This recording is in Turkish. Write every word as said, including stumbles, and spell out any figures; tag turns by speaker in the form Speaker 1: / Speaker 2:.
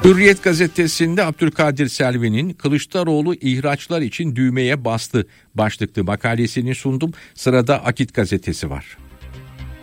Speaker 1: Hürriyet gazetesinde Abdülkadir Selvi'nin Kılıçdaroğlu ihraçlar için düğmeye bastı başlıklı makalesini sundum. Sırada Akit gazetesi var.